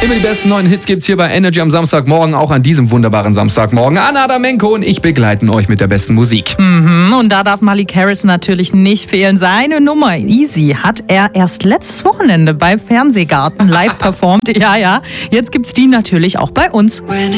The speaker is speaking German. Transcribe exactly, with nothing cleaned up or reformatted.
Immer die besten neuen Hits gibt's hier bei Energy am Samstagmorgen, auch an diesem wunderbaren Samstagmorgen. Anna Adamenko und ich begleiten euch mit der besten Musik. Mhm, und da darf Malik Harris natürlich nicht fehlen. Seine Nummer Easy hat er erst letztes Wochenende bei Fernsehgarten live performt. Ja, ja. Jetzt gibt's die natürlich auch bei uns.